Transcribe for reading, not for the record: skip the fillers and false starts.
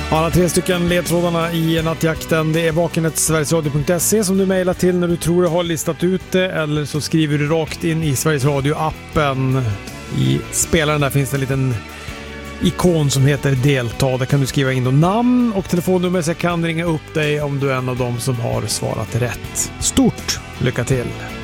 Alla 3 stycken ledtrådarna i nattjakten, det är vakenet.sverigesradio.se som du mejlar till när du tror du har listat ut det, eller så skriver du rakt in i Sveriges Radio-appen. I spelaren där finns det en liten ikon som heter delta. Där kan du skriva in då namn och telefonnummer så jag kan ringa upp dig om du är en av dem som har svarat rätt. Stort lycka till!